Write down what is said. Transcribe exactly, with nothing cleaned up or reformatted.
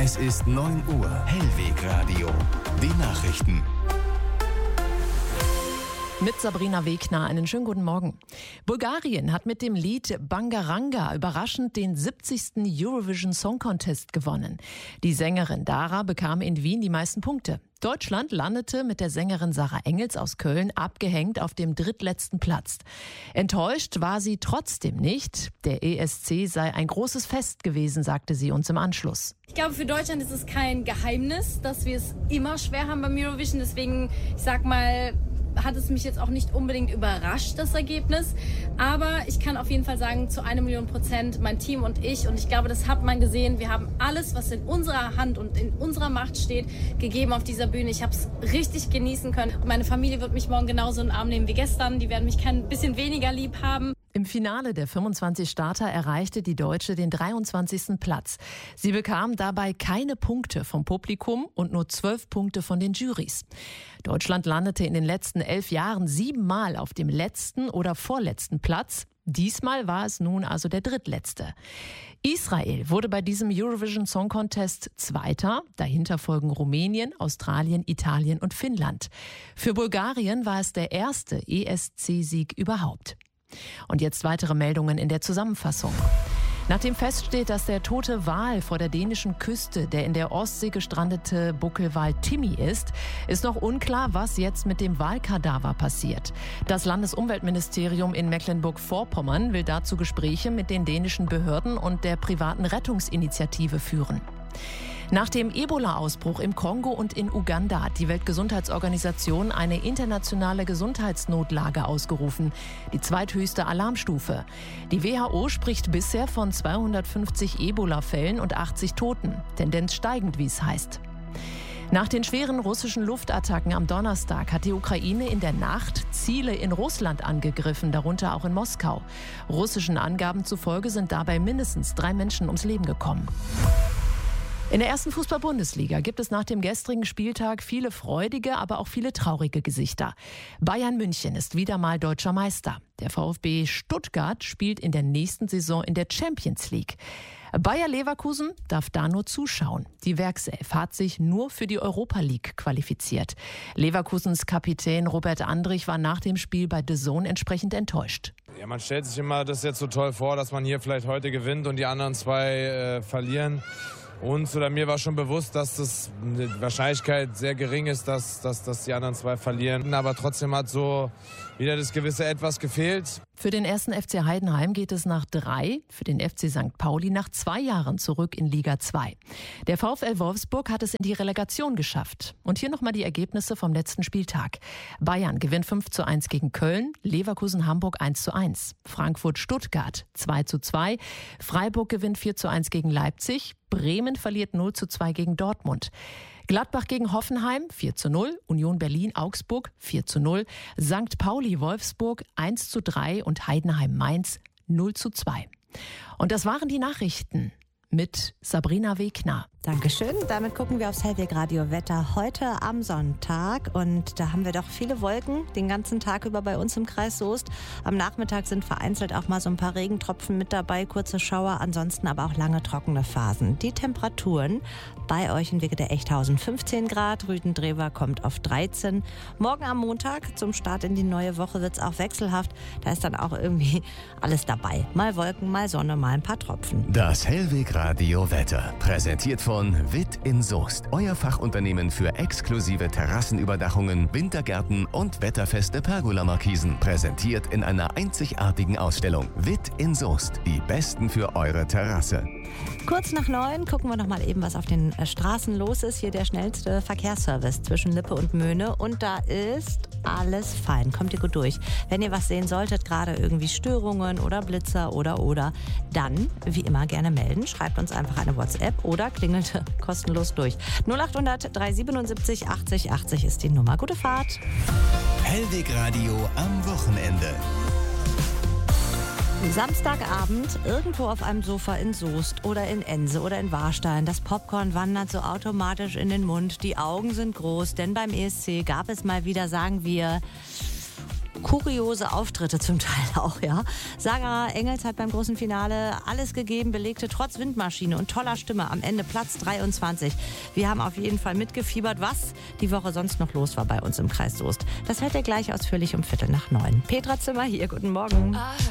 Es ist neun Uhr. Hellwegradio. Die Nachrichten. Mit Sabrina Wegner, einen schönen guten Morgen. Bulgarien hat mit dem Lied Bangaranga überraschend den siebzigsten Eurovision Song Contest gewonnen. Die Sängerin Dara bekam in Wien die meisten Punkte. Deutschland landete mit der Sängerin Sarah Engels aus Köln abgehängt auf dem drittletzten Platz. Enttäuscht war sie trotzdem nicht. Der E S C sei ein großes Fest gewesen, sagte sie uns im Anschluss. Ich glaube, für Deutschland ist es kein Geheimnis, dass wir es immer schwer haben beim Eurovision. Deswegen, ich sag mal, hat es mich jetzt auch nicht unbedingt überrascht, das Ergebnis. Aber ich kann auf jeden Fall sagen, zu einer Million Prozent mein Team und ich. Und ich glaube, das hat man gesehen. Wir haben alles, was in unserer Hand und in unserer Macht steht, gegeben auf dieser Bühne. Ich habe es richtig genießen können. Und meine Familie wird mich morgen genauso in den Arm nehmen wie gestern. Die werden mich kein bisschen weniger lieb haben. Im Finale der fünfundzwanzig Starter erreichte die Deutsche den dreiundzwanzigsten Platz. Sie bekam dabei keine Punkte vom Publikum und nur zwölf Punkte von den Jurys. Deutschland landete in den letzten elf Jahren siebenmal auf dem letzten oder vorletzten Platz. Diesmal war es nun also der drittletzte. Israel wurde bei diesem Eurovision Song Contest Zweiter. Dahinter folgen Rumänien, Australien, Italien und Finnland. Für Bulgarien war es der erste E S C-Sieg überhaupt. Und jetzt weitere Meldungen in der Zusammenfassung. Nachdem feststeht, dass der tote Wal vor der dänischen Küste der in der Ostsee gestrandete Buckelwal Timmy ist, ist noch unklar, was jetzt mit dem Walkadaver passiert. Das Landesumweltministerium in Mecklenburg-Vorpommern will dazu Gespräche mit den dänischen Behörden und der privaten Rettungsinitiative führen. Nach dem Ebola-Ausbruch im Kongo und in Uganda hat die Weltgesundheitsorganisation eine internationale Gesundheitsnotlage ausgerufen, die zweithöchste Alarmstufe. Die W H O spricht bisher von zweihundertfünfzig Ebola-Fällen und achtzig Toten, Tendenz steigend, wie es heißt. Nach den schweren russischen Luftattacken am Donnerstag hat die Ukraine in der Nacht Ziele in Russland angegriffen, darunter auch in Moskau. Russischen Angaben zufolge sind dabei mindestens drei Menschen ums Leben gekommen. In der ersten Fußball-Bundesliga gibt es nach dem gestrigen Spieltag viele freudige, aber auch viele traurige Gesichter. Bayern München ist wieder mal deutscher Meister. Der VfB Stuttgart spielt in der nächsten Saison in der Champions League. Bayer Leverkusen darf da nur zuschauen. Die Werkself hat sich nur für die Europa League qualifiziert. Leverkusens Kapitän Robert Andrich war nach dem Spiel bei D A Z N entsprechend enttäuscht. Ja, man stellt sich immer das jetzt so toll vor, dass man hier vielleicht heute gewinnt und die anderen zwei äh, verlieren. Uns oder mir war schon bewusst, dass das die Wahrscheinlichkeit sehr gering ist, dass, dass, dass die anderen zwei verlieren. Aber trotzdem hat so wieder das gewisse Etwas gefehlt. Für den ersten F C Heidenheim geht es nach drei, für den F C Sankt Pauli nach zwei Jahren zurück in Liga zwei. Der VfL Wolfsburg hat es in die Relegation geschafft. Und hier nochmal die Ergebnisse vom letzten Spieltag. Bayern gewinnt fünf zu eins gegen Köln, Leverkusen Hamburg eins zu eins, Frankfurt Stuttgart zwei zu zwei, Freiburg gewinnt vier zu eins gegen Leipzig, Bremen verliert null zu zwei gegen Dortmund. Gladbach gegen Hoffenheim vier zu null, Union Berlin Augsburg vier zu null, Sankt Pauli Wolfsburg eins zu drei und Heidenheim Mainz null zu zwei. Und das waren die Nachrichten mit Sabrina Wegner. Dankeschön. Damit gucken wir aufs Hellwegradio Wetter heute am Sonntag. Und da haben wir doch viele Wolken den ganzen Tag über bei uns im Kreis Soest. Am Nachmittag sind vereinzelt auch mal so ein paar Regentropfen mit dabei, kurze Schauer, ansonsten aber auch lange trockene Phasen. Die Temperaturen bei euch in Wicke der Echthausen fünfzehn Grad, Rüden-Drewer kommt auf dreizehn. Morgen am Montag zum Start in die neue Woche wird es auch wechselhaft. Da ist dann auch irgendwie alles dabei. Mal Wolken, mal Sonne, mal ein paar Tropfen. Das Hellwegradio Wetter, präsentiert von Von Witt in Soest, euer Fachunternehmen für exklusive Terrassenüberdachungen, Wintergärten und wetterfeste Pergola-Markisen. Präsentiert in einer einzigartigen Ausstellung. Witt in Soest, die Besten für eure Terrasse. Kurz nach neun gucken wir noch mal eben, was auf den Straßen los ist. Hier der schnellste Verkehrsservice zwischen Lippe und Möhne. Und da ist alles fein. Kommt ihr gut durch. Wenn ihr was sehen solltet, gerade irgendwie Störungen oder Blitzer oder oder, dann wie immer gerne melden. Schreibt uns einfach eine WhatsApp oder klingelt kostenlos durch. null acht hundert drei siebenundsiebzig achtzig achtzig ist die Nummer. Gute Fahrt. Hellwegradio am Wochenende. Samstagabend irgendwo auf einem Sofa in Soest oder in Ense oder in Warstein. Das Popcorn wandert so automatisch in den Mund. Die Augen sind groß, denn beim E S C gab es mal wieder, sagen wir, kuriose Auftritte zum Teil auch, ja. Sarah Engels hat beim großen Finale alles gegeben, belegte trotz Windmaschine und toller Stimme am Ende Platz dreiundzwanzig. Wir haben auf jeden Fall mitgefiebert, was die Woche sonst noch los war bei uns im Kreis Soest. Das hört ihr gleich ausführlich um Viertel nach neun. Petra Zimmer hier, guten Morgen.